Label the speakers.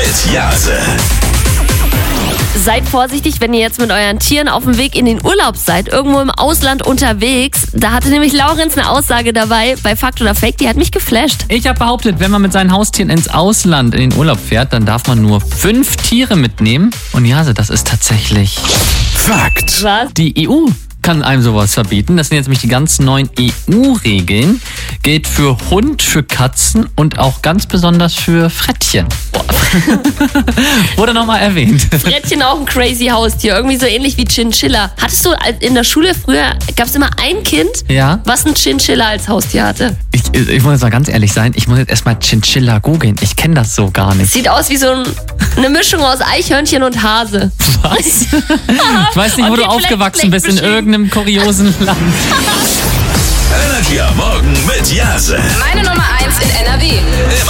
Speaker 1: mit Jase.
Speaker 2: Seid vorsichtig, wenn ihr jetzt mit euren Tieren auf dem Weg in den Urlaub seid, irgendwo im Ausland unterwegs. Da hatte nämlich Laurenz eine Aussage dabei bei Fakt oder Fake, die hat mich geflasht.
Speaker 3: Ich habe behauptet, wenn man mit seinen Haustieren ins Ausland in den Urlaub fährt, dann darf man nur 5 Tiere mitnehmen. Und Jase, das ist tatsächlich
Speaker 1: Fakt.
Speaker 2: Was?
Speaker 3: die EU. Kann einem sowas verbieten. Das sind jetzt nämlich die ganz neuen EU-Regeln. Gilt für Hund, für Katzen und auch ganz besonders für Frettchen. Wurde nochmal erwähnt.
Speaker 2: Frettchen auch ein crazy Haustier, irgendwie so ähnlich wie Chinchilla. Hattest du in der Schule früher, gab es immer ein Kind,
Speaker 3: Ja.
Speaker 2: was ein Chinchilla als Haustier hatte?
Speaker 3: Ich muss jetzt mal ganz ehrlich sein, ich muss jetzt erstmal Chinchilla googeln. Ich kenne das so gar nicht.
Speaker 2: Sieht aus wie so eine Mischung aus Eichhörnchen und Hase.
Speaker 3: Was? Ich weiß nicht, wo
Speaker 2: Okay,
Speaker 3: du aufgewachsen bist, in
Speaker 2: beschrieben.
Speaker 3: irgendeinem kuriosen Land.
Speaker 1: Energy am Morgen mit Jase.
Speaker 4: Meine Nummer 1